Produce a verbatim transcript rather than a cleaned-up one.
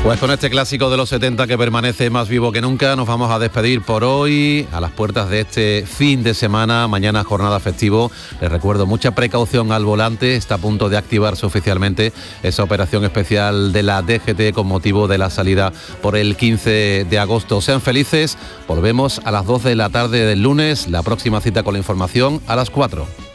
Pues con este clásico de los setenta que permanece más vivo que nunca, nos vamos a despedir por hoy a las puertas de este fin de semana. Mañana jornada festivo. Les recuerdo, mucha precaución al volante. Está a punto de activarse oficialmente esa operación especial de la D G T con motivo de la salida por el quince de agosto. Sean felices. Volvemos a las doce de la tarde del lunes. La próxima cita con la información a las cuatro.